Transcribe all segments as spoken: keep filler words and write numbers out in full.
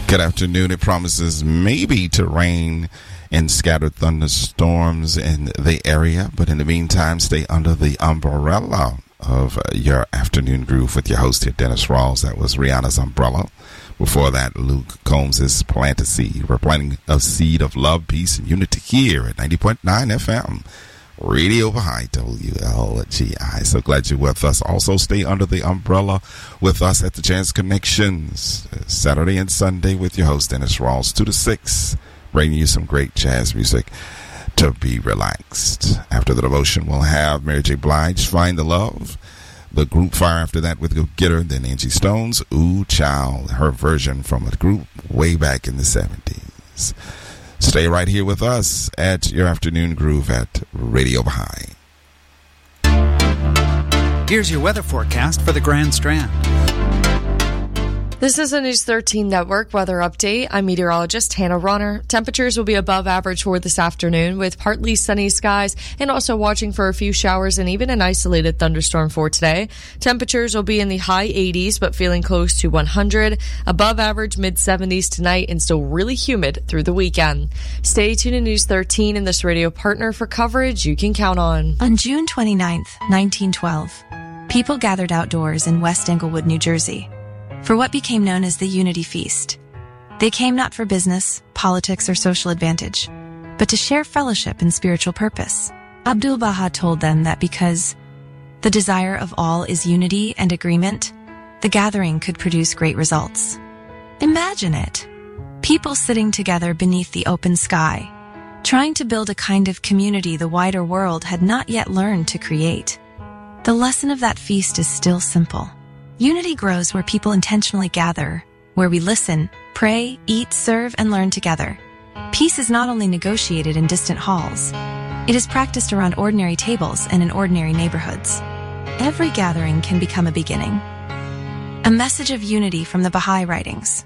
Good afternoon. It promises maybe to rain and scattered thunderstorms in the area, but in the meantime, stay under the umbrella of your afternoon groove with your host here, Dennis Rawls. That was Rihanna's Umbrella. Before that, Luke Combs' Plant a Seed. We're planting a seed of love, peace, and unity here at ninety point nine F M. Radio Baha'i, W L G I. So glad you're with us. Also, stay under the umbrella with us at the Jazz Connections, Saturday and Sunday with your host, Dennis Rawls, two to six, bringing you some great jazz music to be relaxed. After the devotion, we'll have Mary J. Blige, Find the Love. The group Fire after that with Go Getter, then Angie Stone's Ooh Child, her version from a group way back in the seventies. Stay right here with us at your afternoon groove at Radio Baha'i. Here's your weather forecast for the Grand Strand. This is a News thirteen Network weather update. I'm meteorologist Hannah Ronner. Temperatures will be above average for this afternoon with partly sunny skies and also watching for a few showers and even an isolated thunderstorm for today. Temperatures will be in the high eighties but feeling close to one hundred. Above average mid seventies tonight and still really humid through the weekend. Stay tuned to News thirteen and this radio partner for coverage you can count on. On June twenty-ninth, nineteen twelve, people gathered outdoors in West Englewood, New Jersey, for what became known as the Unity Feast. They came not for business, politics, or social advantage, but to share fellowship and spiritual purpose. Abdu'l-Baha told them that because the desire of all is unity and agreement, the gathering could produce great results. Imagine it. People sitting together beneath the open sky, trying to build a kind of community the wider world had not yet learned to create. The lesson of that feast is still simple. Unity grows where people intentionally gather, where we listen, pray, eat, serve, and learn together. Peace is not only negotiated in distant halls, it is practiced around ordinary tables and in ordinary neighborhoods. Every gathering can become a beginning. A message of unity from the Baha'i writings.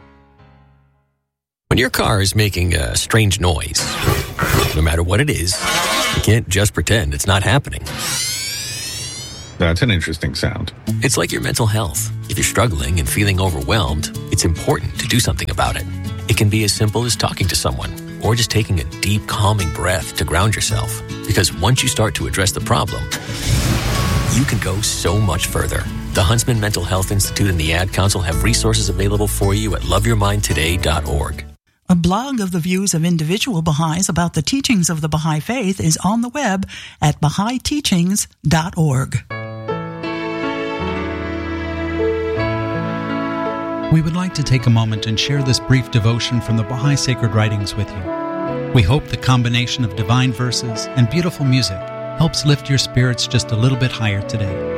When your car is making a strange noise, no matter what it is, you can't just pretend it's not happening. That's an interesting sound. It's like your mental health. If you're struggling and feeling overwhelmed, it's important to do something about it. It can be as simple as talking to someone or just taking a deep, calming breath to ground yourself. Because once you start to address the problem, you can go so much further. The Huntsman Mental Health Institute and the Ad Council have resources available for you at love your mind today dot org. A blog of the views of individual Baha'is about the teachings of the Baha'i Faith is on the web at baha'i teachings dot org. We would like to take a moment and share this brief devotion from the Baha'i Sacred Writings with you. We hope the combination of divine verses and beautiful music helps lift your spirits just a little bit higher today.